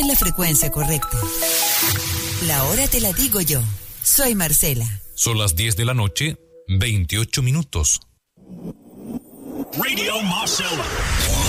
En la frecuencia correcta. La hora te la digo yo. Soy Marcela. Son las 10 de la noche, 28 minutos. Radio Marcela.